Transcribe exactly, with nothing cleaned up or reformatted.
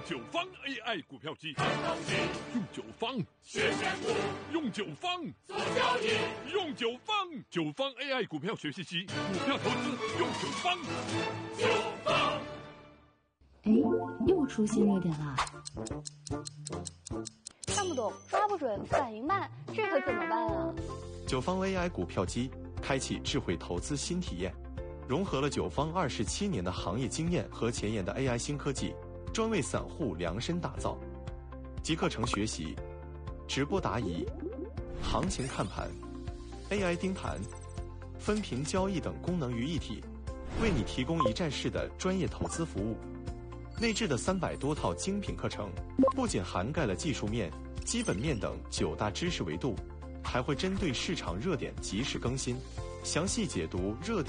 九方 A I 股票机，用九方学选股， 用九方做交易， 用九方九方 A I 股票学习机，股票投资用九方。 九方。 哎，又出新热点了。 看不懂，抓不准，反应慢，这可怎么办啊？ 九方 A I 股票机开启智慧投资新体验，融合了九方二十七年的行业经验和前沿的 A I 新科技，专为散户量身打造。集课程学习、直播答疑、行情看盘、A I 盯盘、分屏交易等功能于一体，为你提供一站式的专业投资服务。内置的三百多套精品课程，不仅涵盖了技术面、基本面等九大知识维度，还会针对市场热点及时更新，详细解读热点